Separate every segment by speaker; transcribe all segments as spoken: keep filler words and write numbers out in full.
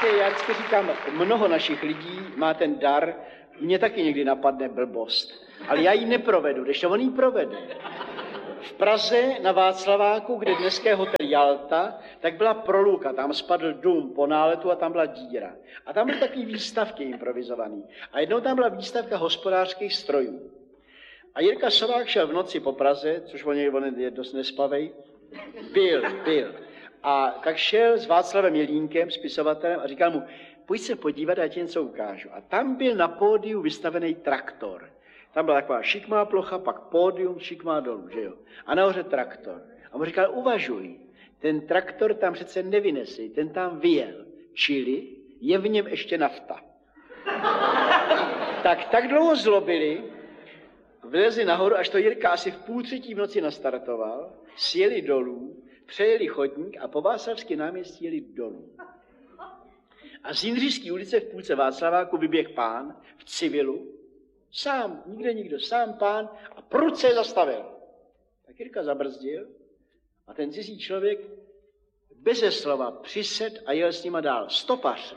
Speaker 1: Víte, já vždycky říkám, mnoho našich lidí má ten dar, mě taky někdy napadne blbost, ale já ji neprovedu, když to on ji provede. V Praze na Václaváku, kde dneska je hotel Jalta, tak byla proluka, tam spadl dům po náletu a tam byla díra. A tam byly takový výstavky improvizovaný. A jednou tam byla výstavka hospodářských strojů. A Jirka Sovák šel v noci po Praze, což on je, on je dost nespavej, byl, byl. A tak šel s Václavem Jelínkem, spisovatelem, a říkal mu, pojď se podívat, já ti něco ukážu. A tam byl na pódiu vystavený traktor. Tam byla taková šikmá plocha, pak pódium, šikmá dolů, že jo. A nahoře traktor. A mu říkal, uvažuj, ten traktor tam přece nevynesej, ten tam vyjel. Čili je v něm ještě nafta. tak tak dlouho zlobili, vylezli nahoru, až to Jirka asi v půl třetí v noci nastartoval, sjeli dolů, přejeli chodník a po Václavském náměstí jeli dolů. A z Jindřišské ulice v půlce Václaváku vyběh pán v civilu, sám, nikde nikdo, sám pán a prudce zastavil. Tak Jirka zabrzdil a ten cizí člověk beze slova přised a jel s nima dál. Stopař.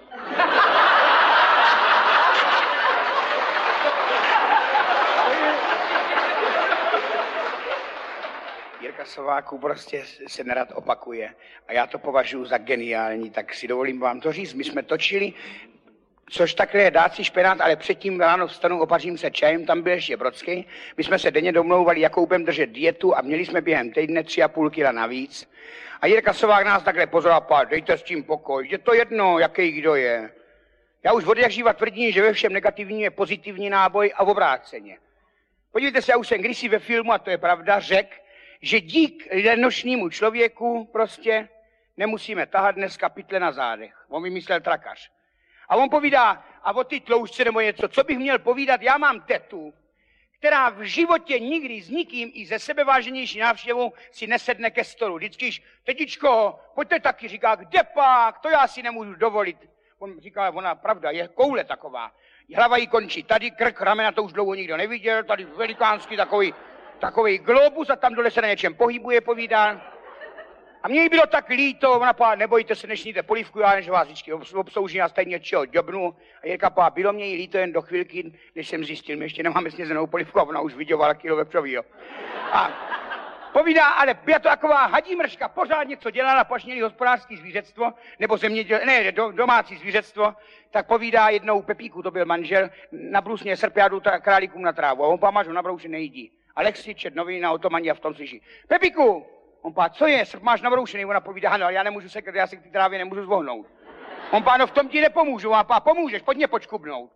Speaker 2: Jirka Sováku prostě se nerad opakuje a já to považuji za geniální, tak si dovolím vám to říct. My jsme točili, což takhle je dát si špenát, ale předtím ráno vstanu, opařím se čajem, tam byl ještě Brodský. My jsme se denně domlouvali, jakou budeme držet dietu a měli jsme během týdne tři a půl kila navíc. A Jirka Sovák nás takhle pozoroval, dejte s tím pokoj, je to jedno, jaký kdo je. Já už od jak živa tvrdím, že ve všem negativním je pozitivní náboj a obráceně. Podívejte se, já už jsem kdysi ve filmu, a to je pravda, řekl, že dík lenošnímu člověku prostě nemusíme tahat dneska pytle na zádech. On vymyslel trakař. A on povídá, a o ty tloušťce nebo něco, co bych měl povídat, já mám tetu, která v životě nikdy s nikým i ze sebeváženější návštěvou si nesedne ke stolu. Vždycky, tetičko, pojďte taky, říká, kde pak, to já si nemůžu dovolit. On říká, ona pravda, je koule taková. Hlava jí končí tady, krk, ramena, to už dlouho nikdo neviděl, tady velikánský takový, takový globus a tam dole se na něčem pohybuje, povídá. A mně jí bylo tak líto, ona pá, nebojte se, nešníte polívku, já než vás vždycky obsloužím a stejně něčeho děbnu. A Jirka pá, bylo mě jí líto jen do chvilky, než jsem zjistil, my ještě nemáme snězenou polívku a ona už vydělala kilo vepřovýho. A povídá, ale byla to taková hadí mrška, pořád něco dělala, pač měli hospodářský zvířectvo, nebo zeměděl, ne, do, domácí zvířectvo, tak povídá jednou Pepíku, to byl manžel, nabrusně srpjádu králíkům na trávu a on pá, máš ho nabroušen, nejídí. Alexi čet noviny na otomani a v tom slyší, Pepíku, on pá, co je, srp máš nabroušený, ona povídá, ano, ale já nemůžu sekat, já se k té trávě nemůžu zvohnout. On pá, no v tom ti nepomůžu, a pá, pomůžeš, pojď mě počkubnout.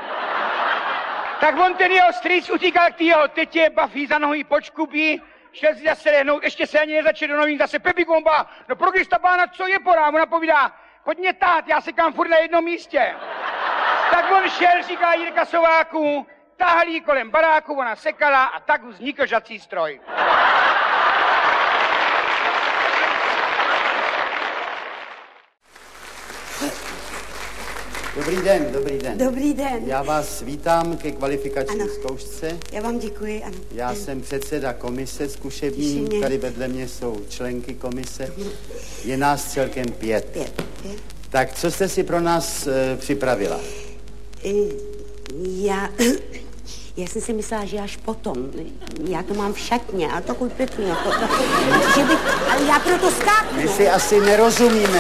Speaker 2: Tak on ten jeho strýc utíkal k té jeho tetě, baví za nohy, počkubí, šel si zase lehnout, ještě se ani nezačal do novin, zase Pepíku, on pá, no pro Krista pána, co je porá, ona povídá, pojď mě tát, já sekám furt na jednom místě. Tak on šel, říká Jirka Sováku, tahali kolem baráku, ona sekala a tak vznikl žací stroj.
Speaker 3: Dobrý den, dobrý den.
Speaker 4: Dobrý den.
Speaker 3: Já vás vítám ke kvalifikační
Speaker 4: ano.
Speaker 3: zkoušce.
Speaker 4: Já vám děkuji, ano.
Speaker 3: Já
Speaker 4: ano.
Speaker 3: jsem předseda komise zkušební, tady vedle mě jsou členky komise. Je nás celkem pět.
Speaker 4: Pět, pět.
Speaker 3: Tak co jste si pro nás e, připravila?
Speaker 4: E, já... Já jsem si myslela, že až potom. Já to mám v šatně, ale takový pěkný. Jako, že bych, ale já proto skáknu.
Speaker 3: My si asi nerozumíme.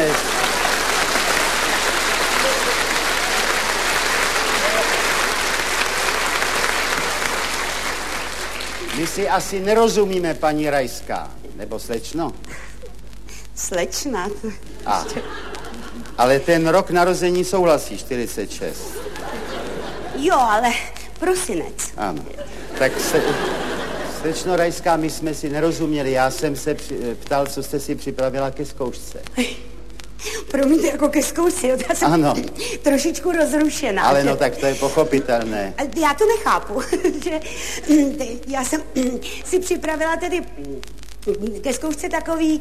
Speaker 3: My si asi nerozumíme, paní Rajská. Nebo slečno?
Speaker 4: Slečna.
Speaker 3: A, ale ten rok narození souhlasí, čtyřicet šest.
Speaker 4: Jo, ale prosinec.
Speaker 3: Ano. Tak se, slečno Rajská, my jsme si nerozuměli. Já jsem se při, ptal, co jste si připravila ke zkoušce.
Speaker 4: Promiňte, jako ke zkoušce, já jsem
Speaker 3: ano.
Speaker 4: trošičku rozrušená.
Speaker 3: Ale
Speaker 4: že...
Speaker 3: no, tak to je pochopitelné.
Speaker 4: Já to nechápu, že já jsem si připravila tedy ke zkoušce takový,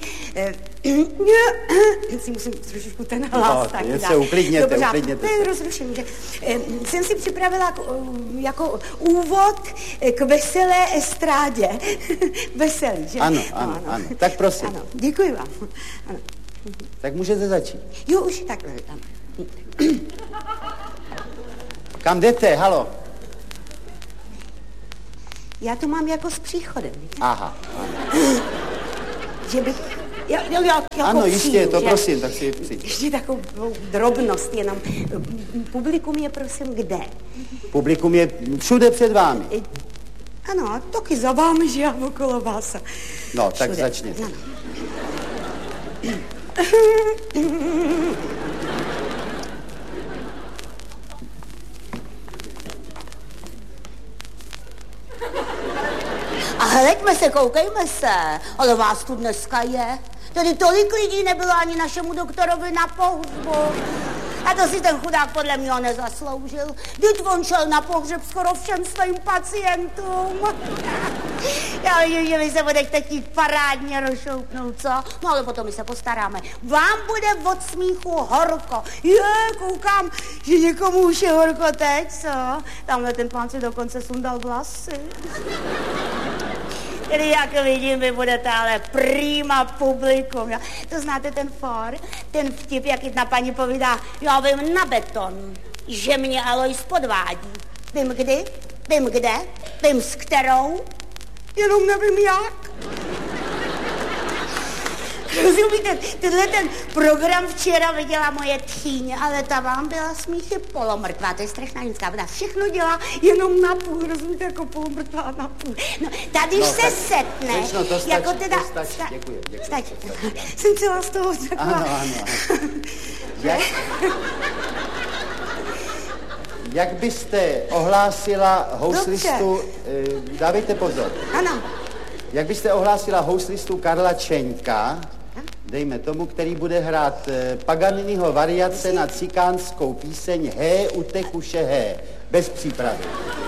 Speaker 4: eh, si musím trošičku ten hlas.
Speaker 3: No,
Speaker 4: tak
Speaker 3: jen se uklidněte,
Speaker 4: Dobře,
Speaker 3: uklidněte
Speaker 4: to je rozrušení, že eh, jsem si připravila jako, jako úvod k veselé estrádě. Veselý, že?
Speaker 3: Ano, ano, no, ano, ano. Tak prosím.
Speaker 4: Ano, děkuji vám. Ano.
Speaker 3: Tak můžete začít.
Speaker 4: Jo, už takhle tam.
Speaker 3: Kam jdete, halo?
Speaker 4: Já to mám jako s příchodem.
Speaker 3: Aha.
Speaker 4: Že bych... Jo, jo, jo, jako
Speaker 3: Ano, jistě,
Speaker 4: přijdu,
Speaker 3: to
Speaker 4: že?
Speaker 3: prosím, tak si přijď.
Speaker 4: Ještě takovou drobnost jenom. Publikum je prosím kde?
Speaker 3: Publikum je všude před vámi.
Speaker 4: Ano, taky za vámi, že já okolo vás.
Speaker 3: No, tak
Speaker 4: Všude.
Speaker 3: začněte.
Speaker 4: Ano.
Speaker 5: A hleďme se, koukejme se, ale vás tu dneska je. Tady tolik lidí nebylo ani našemu doktorovi na pohřbu. A to si ten chudák podle mě nezasloužil. Vždyť on šel na pohřeb skoro všem svým pacientům. Já vím, že vy se budete chtít parádně rozšoupnout, co? No ale potom my se postaráme. Vám bude od smíchu horko. Je, koukám, že někomu už je horko teď, co? Tamhle ten pán si dokonce sundal vlasy. Tedy jak vidím, vy budete ale prima publikum. Jo? To znáte ten for, ten vtip, jak jedna paní povídá, já vím na beton, že mě Alois podvádí. Vím kdy, vím kde, vím s kterou, jenom nevím jak. Rozumíte, tenhle ten program včera viděla moje tchýně, ale ta vám byla smíchy polomrtvá, to je strašná ženská, ona všechno dělá jenom na půl, rozumíte, jako polomrtvá na půl. No, tady
Speaker 3: No,
Speaker 5: se
Speaker 3: tak,
Speaker 5: setne,
Speaker 3: slečno, to stačí,
Speaker 5: jako teda...
Speaker 3: to stačí,
Speaker 5: sta-
Speaker 3: děkuji, děkuji.
Speaker 5: Stačí.
Speaker 4: Jsem celá z toho taková...
Speaker 3: Ano, ano. Jak, jak byste ohlásila houslistu, eh, dávejte pozor,
Speaker 4: Ano,
Speaker 3: jak byste ohlásila houslistu Karla Čeňka, dejme tomu, který bude hrát eh, Paganiniho variace na cikánskou píseň Hé, utekuše hé, bez přípravy.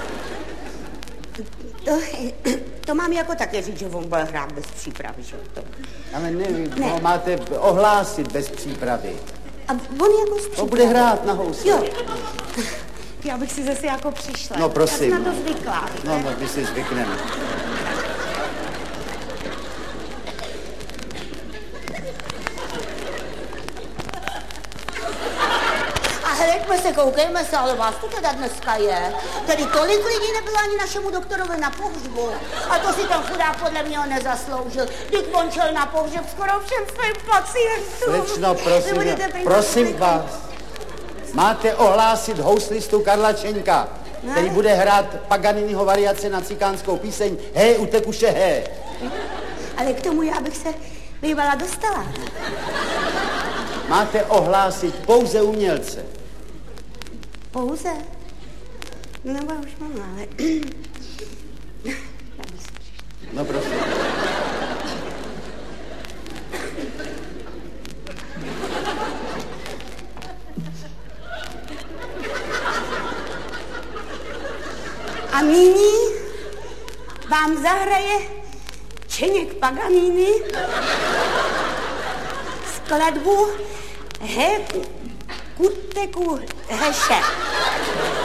Speaker 4: to, to mám jako také říct, že on bude hrát bez přípravy, že to...
Speaker 3: Ale ne,
Speaker 4: Ne.
Speaker 3: ne. Ho máte ohlásit bez přípravy.
Speaker 4: A on jako s
Speaker 3: On
Speaker 4: přípravou.
Speaker 3: bude hrát na housle.
Speaker 4: Jo. Já bych si zase jako přišla.
Speaker 3: No, prosím.
Speaker 4: Já jsem na to zvyklá.
Speaker 3: No, no, my si zvykneme.
Speaker 5: A hleďme se, koukejme se, ale vás tu teda dneska je. Tady tolik lidí nebylo ani našemu doktorovi na pohřbu. A to si ten chudák podle mě nezasloužil. Vždyť on šel na pohřeb skoro všem svým pacientům.
Speaker 3: Slečno,
Speaker 5: Vy
Speaker 3: prosím,
Speaker 5: budete být
Speaker 3: prosím
Speaker 5: publikum.
Speaker 3: vás, máte ohlásit houslistu Karla Čeňka, který bude hrát Paganiniho variace na cikánskou píseň Hé, utekuše hé.
Speaker 4: Ale k tomu já bych se bývala dostala.
Speaker 3: Máte ohlásit pouze umělce.
Speaker 4: Pouze? No nebo už mám, ale... Já bych si přišla.
Speaker 3: No prosím.
Speaker 4: A nyní vám zahraje Čeněk Paganini skladbu He kuteku heše.